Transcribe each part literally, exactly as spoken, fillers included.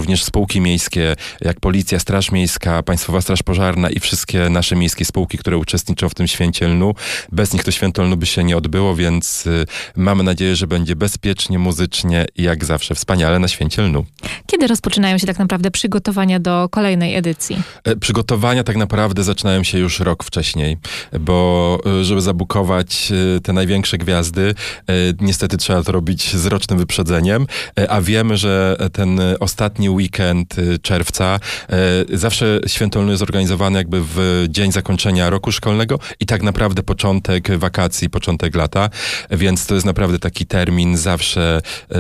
również spółki miejskie, jak Policja, Straż Miejska, Państwowa Straż Pożarna i wszystkie nasze miejskie spółki, które uczestniczą w tym święcie lnu. Bez nich to święto lnu by się nie odbyło, więc y, mamy nadzieję, że będzie bezpiecznie, muzycznie i jak zawsze wspaniale na święcie lnu. Kiedy rozpoczynają się tak naprawdę przygotowania do kolejnej edycji? E, przygotowania tak naprawdę zaczynają się już rok wcześniej, bo y, żeby zabukować y, te największe gwiazdy, y, niestety trzeba to robić z rocznym wyprzedzeniem, y, a wiemy, że ten ostatni weekend y, czerwca, y, zawsze święto lnu jest organizowane jakby w dzień zakończenia roku szkolnego i tak naprawdę początek wakacji, początek lata, więc to jest naprawdę taki termin zawsze y,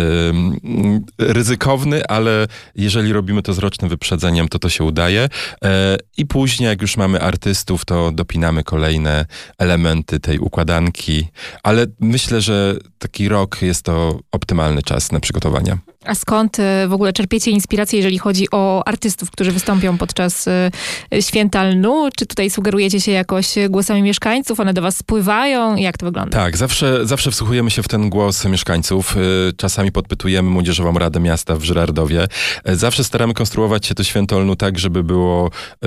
ryzykowny, ale jeżeli robimy to z rocznym wyprzedzeniem, to to się udaje. Y, I później, jak już mamy artystów, to dopinamy kolejne elementy tej układanki, ale myślę, że taki rok jest to optymalny czas na przygotowania. A skąd w ogóle czerpiecie inspirację, jeżeli chodzi o artystów, którzy wystąpią podczas święta lnu? Czy tutaj sugerujecie się jakoś głosami mieszkańców? One do was spływają? Jak to wygląda? Tak, zawsze, zawsze wsłuchujemy się w ten głos mieszkańców. Czasami podpytujemy Młodzieżową Radę Miasta w Żyrardowie. Zawsze staramy konstruować się to święto lnu tak, żeby było,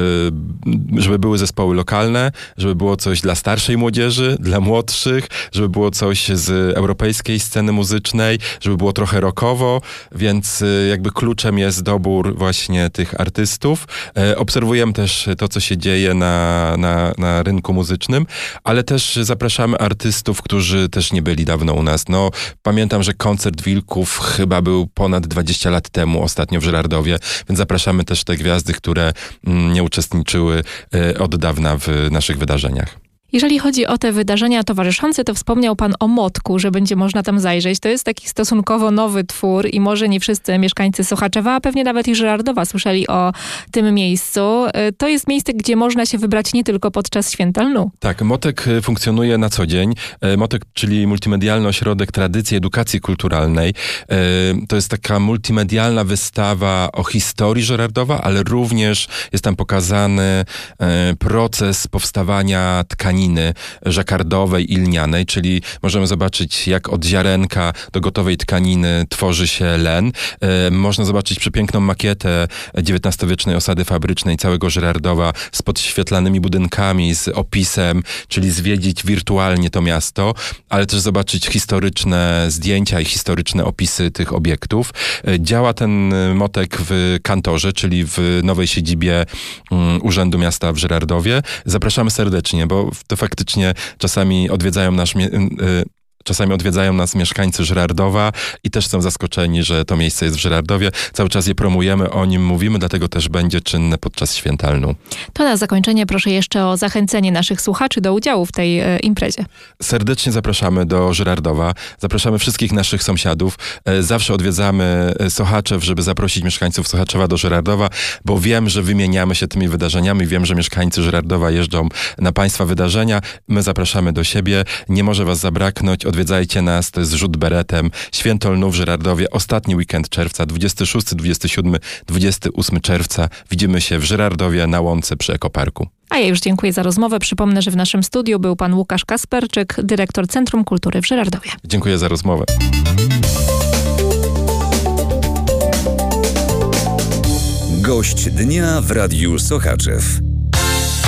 żeby były zespoły lokalne, żeby było coś dla starszej młodzieży, dla młodszych, żeby było coś z europejskiej sceny muzycznej, żeby było trochę rockowo. Więc jakby kluczem jest dobór właśnie tych artystów. Obserwujemy też to, co się dzieje na, na, na rynku muzycznym, ale też zapraszamy artystów, którzy też nie byli dawno u nas. No, pamiętam, że koncert Wilków chyba był ponad dwadzieścia lat temu, ostatnio w Żyrardowie, więc zapraszamy też te gwiazdy, które nie uczestniczyły od dawna w naszych wydarzeniach. Jeżeli chodzi o te wydarzenia towarzyszące, to wspomniał pan o Motku, że będzie można tam zajrzeć. To jest taki stosunkowo nowy twór i może nie wszyscy mieszkańcy Sochaczewa, a pewnie nawet i Żyrardowa słyszeli o tym miejscu. To jest miejsce, gdzie można się wybrać nie tylko podczas święta lnu. Tak, Motek funkcjonuje na co dzień. Motek, czyli Multimedialny Ośrodek Tradycji i Edukacji Kulturalnej. To jest taka multimedialna wystawa o historii Żyrardowa, ale również jest tam pokazany proces powstawania tkaniny żakardowej i lnianej, czyli możemy zobaczyć, jak od ziarenka do gotowej tkaniny tworzy się len. E, można zobaczyć przepiękną makietę dziewiętnastowiecznej osady fabrycznej całego Żyrardowa z podświetlanymi budynkami, z opisem, czyli zwiedzić wirtualnie to miasto, ale też zobaczyć historyczne zdjęcia i historyczne opisy tych obiektów. E, działa ten Motek w kantorze, czyli w nowej siedzibie um, Urzędu Miasta w Żyrardowie. Zapraszamy serdecznie, bo to faktycznie czasami odwiedzają nasz... Yy, Czasami odwiedzają nas mieszkańcy Żyrardowa i też są zaskoczeni, że to miejsce jest w Żyrardowie. Cały czas je promujemy, o nim mówimy, dlatego też będzie czynne podczas święta lnu. To na zakończenie proszę jeszcze o zachęcenie naszych słuchaczy do udziału w tej e, imprezie. Serdecznie zapraszamy do Żyrardowa. Zapraszamy wszystkich naszych sąsiadów. E, zawsze odwiedzamy Sochaczew, żeby zaprosić mieszkańców Sochaczewa do Żyrardowa, bo wiem, że wymieniamy się tymi wydarzeniami. Wiem, że mieszkańcy Żyrardowa jeżdżą na państwa wydarzenia. My zapraszamy do siebie. Nie może was zabraknąć. Odwiedzajcie nas, to jest rzut beretem. Święto lnu w Żyrardowie, ostatni weekend czerwca, dwudziestego szóstego, dwudziestego siódmego, dwudziestego ósmego czerwca. Widzimy się w Żyrardowie na łące przy Ekoparku. A ja już dziękuję za rozmowę. Przypomnę, że w naszym studiu był pan Łukasz Kasperczyk, dyrektor Centrum Kultury w Żyrardowie. Dziękuję za rozmowę. Gość dnia w Radiu Sochaczew.